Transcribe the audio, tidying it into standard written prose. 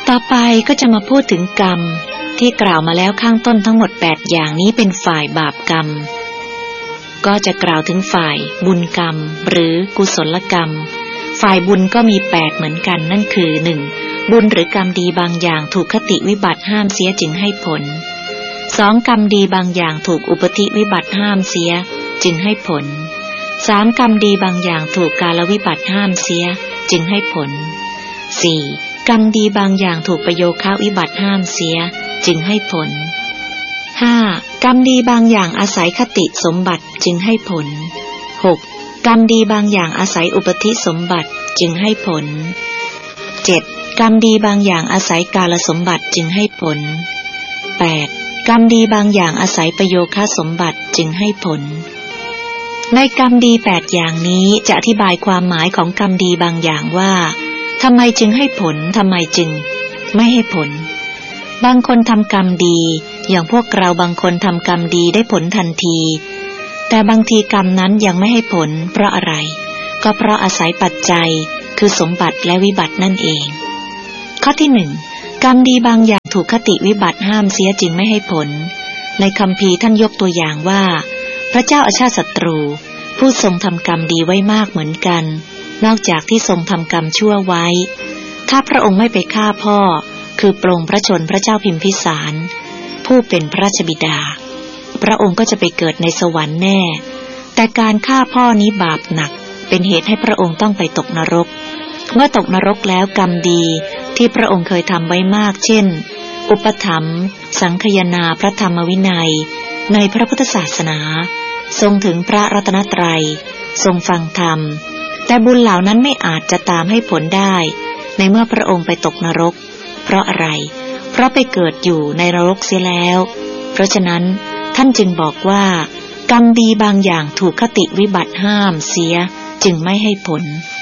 ต่อไปก็จะมาพูดถึงกรรมที่กล่าวมาแล้วข้างต้นทั้งหมด8อย่างนี้เป็นฝ่ายบาปกรรมก็จะกล่าวถึงฝ่ายบุญกรรมหรือกุศลกรรมฝ่ายบุญก็มี8เหมือนกันนั่นคือ 1. บุญหรือกรรมดีบางอย่างถูกคติวิบัติห้ามเสียจึงให้ผล 2. กรรมดีบางอย่างถูกอุปธิวิบัติห้ามเสียจึงให้ผล 3. กรรมดีบางอย่างถูกกาลวิบัติห้ามเสียจึงให้ผล 4. กรรมดีบางอย่างถูกประโยคะวิบัติห้ามเสียจึงให้ผล 5. กรรมดีบางอย่างอาศัยคติสมบัติจึงให้ผล 6. กรรมดีบางอย่างอาศัยอุปธิสมบัติจึงให้ผล 7. กรรมดีบางอย่างอาศัยกาลสมบัติจึงให้ผล 8. กรรมดีบางอย่างอาศัยประโยคะสมบัติจึงให้ผลในกรรมดี8อย่างนี้จะอธิบายความหมายของกรรมดีบางอย่างว่าทำไมจึงให้ผลทำไมจึงไม่ให้ผลบางคนทำกรรมดีอย่างพวกเราบางคนทำกรรมดีได้ผลทันทีแต่บางทีกรรมนั้นยังไม่ให้ผลเพราะอะไรก็เพราะอาศัยปัจจัยคือสมบัติและวิบัตินั่นเองข้อที่1กรรมดีบางอย่างถูกคติวิบัติห้ามเสียจึงไม่ให้ผลในคัมภีร์ท่านยกตัวอย่างว่าพระเจ้าอาชาติศัตรูผู้ทรงทำกรรมดีไว้มากเหมือนกันนอกจากที่ทรงทำกรรมชั่วไว้ถ้าพระองค์ไม่ไปฆ่าพ่อคือปลงพระชนม์พระเจ้าพิมพิสารผู้เป็นพระราชบิดาพระองค์ก็จะไปเกิดในสวรรค์แน่แต่การฆ่าพ่อนี้บาปหนักเป็นเหตุให้พระองค์ต้องไปตกนรกเมื่อตกนรกแล้วกรรมดีที่พระองค์เคยทำไว้มากเช่นอุปถัมภ์สังคายนาพระธรรมวินัยในพระพุทธศาสนาทรงถึงพระรัตนตรัยทรงฟังธรรมแต่บุญเหล่านั้นไม่อาจจะตามให้ผลได้ในเมื่อพระองค์ไปตกนรกเพราะอะไรเพราะไปเกิดอยู่ในนรกเสียแล้วเพราะฉะนั้นท่านจึงบอกว่ากรรมดีบางอย่างถูกคติวิบัติห้ามเสียจึงไม่ให้ผล